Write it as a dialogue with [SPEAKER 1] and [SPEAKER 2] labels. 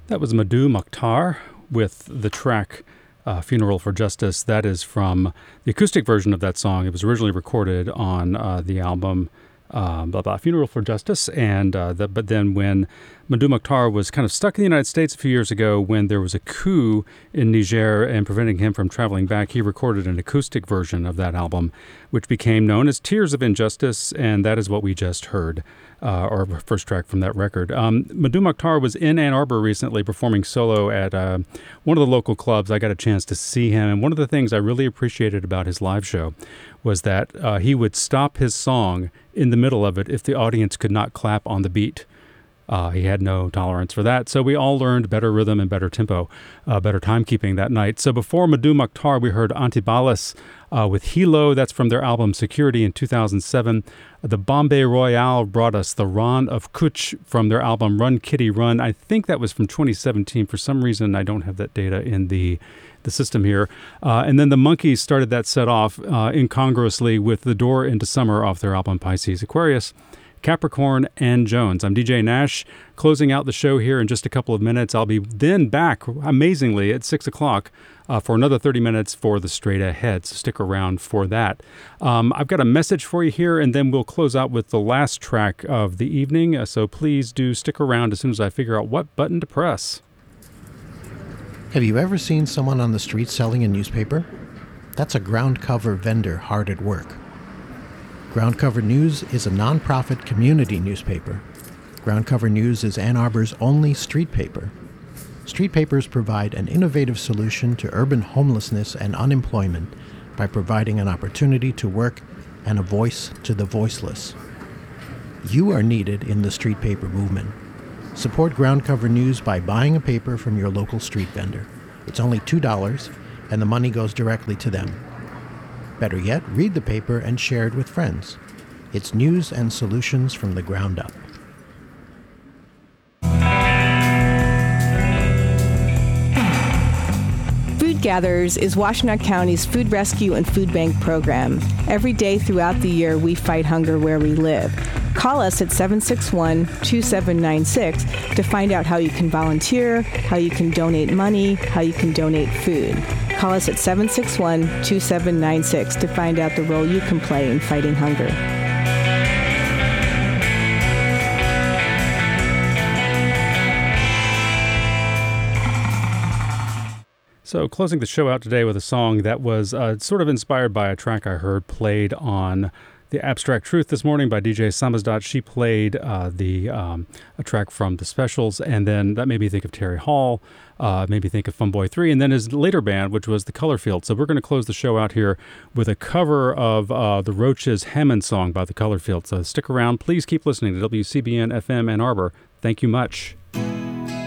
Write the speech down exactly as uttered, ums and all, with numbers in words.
[SPEAKER 1] That was Madhu Mukhtar with the track uh, Funeral for Justice. That is from the acoustic version of that song. It was originally recorded on uh, the album um, blah, blah, Funeral for Justice. And uh, the, But then when Madhu Mukhtar was kind of stuck in the United States a few years ago when there was a coup in Niger and preventing him from traveling back, he recorded an acoustic version of that album, which became known as Tears of Injustice, and that is what we just heard. Uh, or first track from that record. Um, Madhu Mukhtar was in Ann Arbor recently performing solo at uh, one of the local clubs. I got a chance to see him, and one of the things I really appreciated about his live show was that uh, he would stop his song in the middle of it if the audience could not clap on the beat. Uh, he had no tolerance for that. So we all learned better rhythm and better tempo, uh, better timekeeping that night. So before Madhu Mukhtar, we heard Antibalas uh, with Hilo. That's from their album Security in two thousand seven. The Bombay Royale brought us The Ron of Kutch from their album Run Kitty Run. I think that was from twenty seventeen. For some reason, I don't have that data in the the system here. Uh, and then the Monkees started that set off uh, incongruously with The Door into Summer off their album Pisces Aquarius. Capricorn and Jones. I'm D J Nash, closing out the show here in just a couple of minutes. I'll be then back, amazingly, at six o'clock uh, for another thirty minutes for the Straight Ahead, so stick around for that. Um, I've got a message for you here, and then we'll close out with the last track of the evening, uh, so please do stick around as soon as I figure out what button to press.
[SPEAKER 2] Have you ever seen someone on the street selling a newspaper? That's a ground cover vendor hard at work. Ground Cover News is a nonprofit community newspaper. Ground Cover News is Ann Arbor's only street paper. Street papers provide an innovative solution to urban homelessness and unemployment by providing an opportunity to work and a voice to the voiceless. You are needed in the street paper movement. Support Ground Cover News by buying a paper from your local street vendor. It's only two dollars, and the money goes directly to them. Better yet, read the paper and share it with friends. It's news and solutions from the ground up.
[SPEAKER 3] Food Gatherers is Washtenaw County's food rescue and food bank program. Every day throughout the year, we fight hunger where we live. Call us at seven six one, two seven nine six to find out how you can volunteer, how you can donate money, how you can donate food. Call us at seven six one, two seven nine six to find out the role you can play in fighting hunger.
[SPEAKER 1] So closing the show out today with a song that was uh, sort of inspired by a track I heard played on The Abstract Truth this morning by D J Samizdat. She played uh, the um, a track from The Specials, and then that made me think of Terry Hall, uh, made me think of Funboy three, and then his later band, which was The Colorfield. So we're going to close the show out here with a cover of uh, the Roaches' Hammond song by The Colorfield. So stick around. Please keep listening to W C B N F M Ann Arbor. Thank you much.